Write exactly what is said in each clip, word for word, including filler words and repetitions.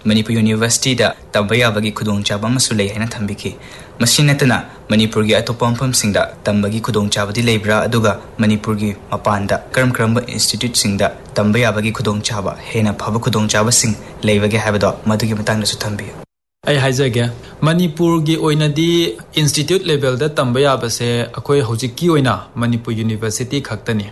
Manipur University da tamba yabagi khudongchaba amasu lei haina thambiki. Masi natana Manipur gi atopa mafamsingda tambagi khudongchabadi leibra aduga Manipur gi mapanda karam karamba institute singda tamba yabagi khudongchaba hena phaba khudongchabasing leibage habado madugi matangda su thambi. I haizage Manipur gi oinadi institute level da tamba yabase akoi hojiki oina Manipur University khaktani.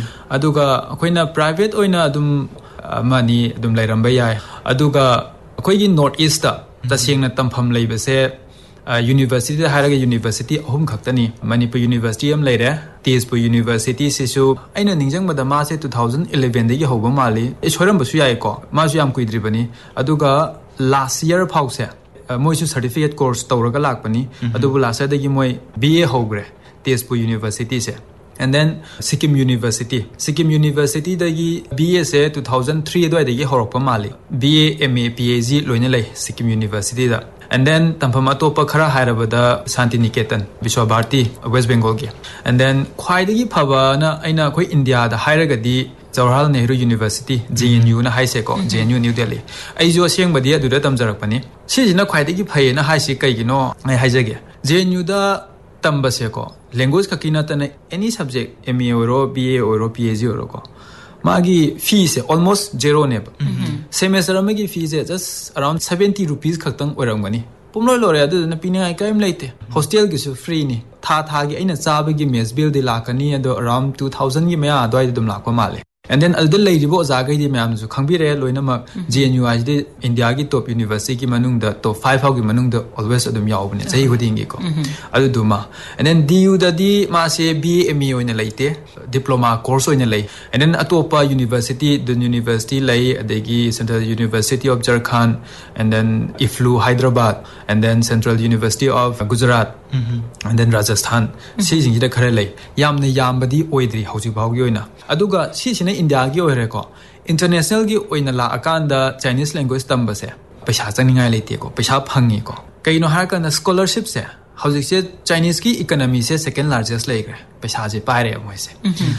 Aduga akoina private oina adum mani adum lairamba yai. Aduga akoi gi north east da tasengna tampham leibase University da haraga University ahum khaktani. Manipur University am leire Tezpur University sisu aina ningjang bada ma se twenty eleven dagi hoba mali e choram basu yai ko ma su yam kuidribani aduga last year pause moi su certificate course tawraga lakpani adubu last year dagi moi B A hogre Tezpur University se. And then Sikkim University Sikkim University dagi B A se two thousand three adwai dagi horokpa mali B A M A P H D loina lei Sikkim University da. And then tampam atopa khara hairabada Santiniketan Vishwabharati West Bengal gi. And then khwaidagi phaba na aina khoi India da hairagadi Jawaharlal Nehru University J N U na haise ko J N U New Delhi ai jo sengbadi aduda tamjarakpani sijina khwaidagi phaye na haisi kaigino ai haijage J N U da tambase ko language kakina tane any subject M A or B A or P H D or ko magi fees almost zero ne semester amagi fees just around seventy rupees khaktang orangani pumloi lore adu na pinai kaim leite hostel gi su free ni tha tha gi aina chaba gi mess bill di lakani ado around two thousand gi maya adwai dum lakwa male. And then adul leibo zagai di mayam su khangbire loina mak J N U I de India gi top university gi manung da top five gi manung da always adum yaubne chai hoding gi ko adu duma. And then D U da di ma se B A M E oina leite diploma course oina lei. And then atopa university the university lei adegi Central University of Jharkhand and then I F L U Hyderabad and then Central University of Gujarat and then Rajasthan si jing da khare lei yamne yambadi oidri hauji bawgi oina aduga si sine India gi oire ko international gi oina la akanda Chinese language tambase paisa changningai leite ko paisa phangi ko kaino har kana scholarship se hauji se Chinese ki economy se second largest leigre paisa je paire moise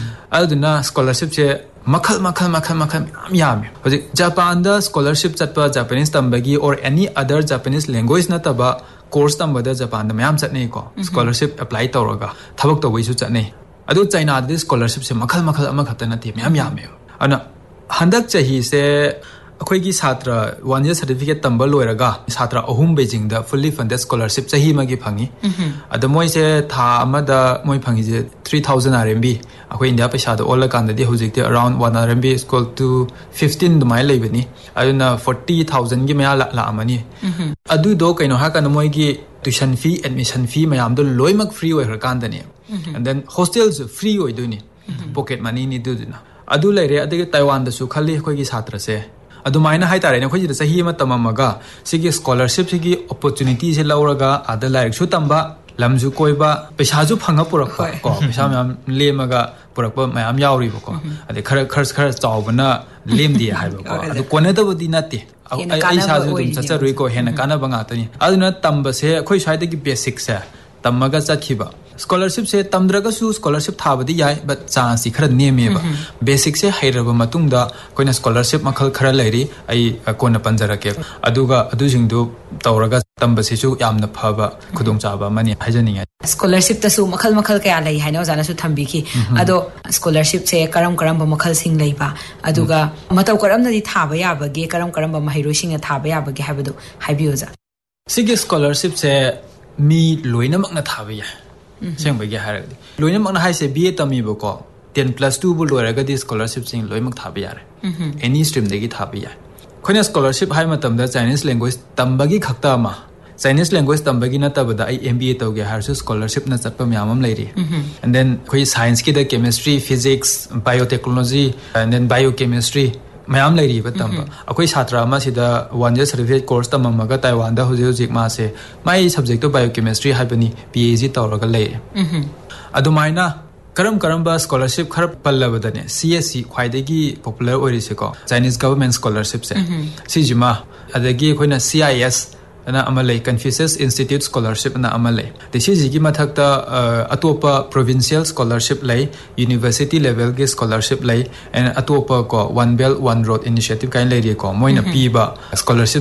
aduna scholarship se makhal makhal makhal makhal yam hauji Japan da scholarship chatpa Japanese tambagi or any other Japanese language na taba course tambada Japan da mayam chatnei ko scholarship apply tawraga thabak tawai su chatnei adu China da scholarship se makhal makhal ama khatana ti mayam yam ana handak chahi se akhoi gi satra one year certificate tambal loiraga satra ahum Beijing da fully funded scholarship chahi ma gi phangi adu moi se tha amada moi phangi je three thousand R M B akhoi India paisa da all kan da di hojik te around one R M B is equal to fifteen dumai leibani aduna forty thousand gi maya la amani adu do kaino ha kan moi gi tuition fee admission fee mayam do loimak free oi kan da ni and then hostels free oi do ni pocket money ni do na adu leire adege Taiwan da su khali khoi gi satra se adumaina hai tare ne khoi ji sahi ma tamamaga sigi scholarship sigi opportunity se lauraga ada laik su tamba lamju koiba paisa ju phanga purakpa ko paisa mayam lemaga purakpa mayam yauri ko ade khar khar khar chawbana lemdi haiba ko adu kone da bodi nati ai sa ju dum chacha rui ko hena kana banga tani aduna tamba se khoi saide gi basic se tamaga chakhiba scholarship se tamdraga su scholarship thabadi yai but chance khara nemeba basic se hairaba matungda koina scholarship makhal khara lairi ai kona panjara ke aduga adu jingdu tawraga tamba se su yamna phaba khudong chaba mani hajaninga scholarship ta su makhal makhal kaya lai haino jana su thambi ki ado scholarship se karam karam ba makhal sing leiba aduga mataw karam na di thaba yaba ge karam karam ba mahiro sing na thaba yaba ge habadu haibioza sigi scholarship se mi loina makna thaba ya sengbagi haragdi loina makna haise B A tami bako ten plus two bu loiraga di scholarship sing loimak thaba yare any stream degi thaba ya khoina scholarship hai matam da Chinese language tambagi khakta ma Chinese language tambagi na tabada ai M B A tawge harsu scholarship na chatpa myamam leiri and then khoi science ki da chemistry physics biotechnology and then biochemistry mayam leiri ba tamba akoi chhatra ma sida one year certificate course tamamaga Taiwan da hoje hoje ma se mai subject to biochemistry haibani P H D tawraga lei adumaina karam karam ba scholarship khar pallabadane C S C khwaidagi popular orise ko Chinese government scholarship se sijima adagi khoina C I S ana amalai Confucius Institute scholarship na amalai desi jigi mathakta atopa provincial scholarship lai university level ge scholarship lai and atopa ko one belt one road initiative kain lai ri ko moina piba scholarship